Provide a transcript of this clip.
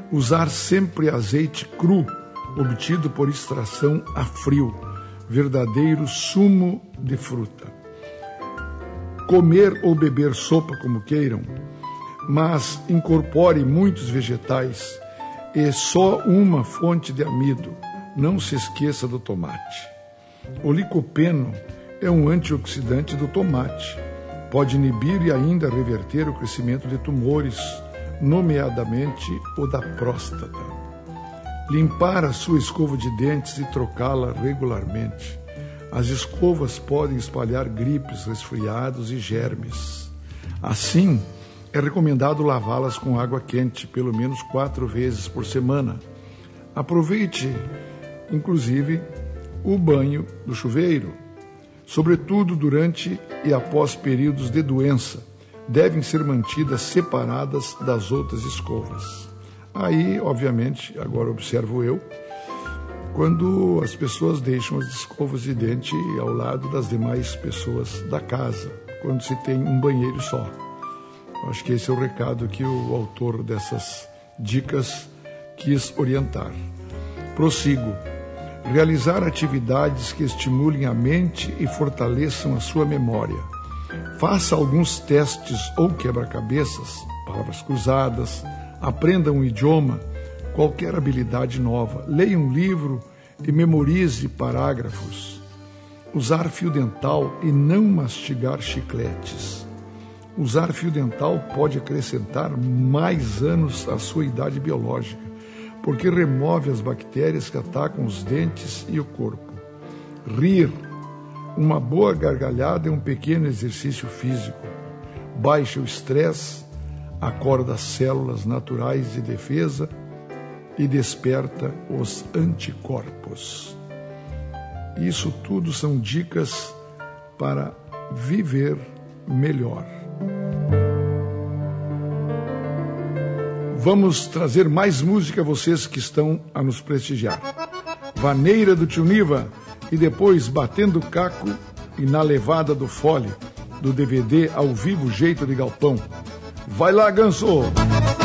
Usar sempre azeite cru, obtido por extração a frio, verdadeiro sumo de fruta. Comer ou beber sopa como queiram, mas incorpore muitos vegetais e só uma fonte de amido. Não se esqueça do tomate. O licopeno é um antioxidante do tomate. Pode inibir e ainda reverter o crescimento de tumores, nomeadamente o da próstata. Limpar a sua escova de dentes e trocá-la regularmente. As escovas podem espalhar gripes, resfriados e germes. Assim, é recomendado lavá-las com água quente, pelo menos 4 vezes por semana. Aproveite, inclusive, o banho do chuveiro. Sobretudo durante e após períodos de doença, devem ser mantidas separadas das outras escovas. Aí, obviamente, agora observo eu, quando as pessoas deixam as escovas de dente ao lado das demais pessoas da casa, quando se tem um banheiro só. Acho que esse é o recado que o autor dessas dicas quis orientar. Prossigo. Realizar atividades que estimulem a mente e fortaleçam a sua memória. Faça alguns testes ou quebra-cabeças, palavras cruzadas, aprenda um idioma, qualquer habilidade nova, leia um livro e memorize parágrafos. Usar fio dental e não mastigar chicletes. Usar fio dental pode acrescentar mais anos à sua idade biológica, porque remove as bactérias que atacam os dentes e o corpo. Rir. Uma boa gargalhada é um pequeno exercício físico. Baixa o estresse, acorda as células naturais de defesa e desperta os anticorpos. Isso tudo são dicas para viver melhor. Vamos trazer mais música a vocês que estão a nos prestigiar. Vaneira do Tio Niva e depois Batendo Caco e Na Levada do Fole, do DVD Ao Vivo Jeito de Galpão. Vai lá, Ganso!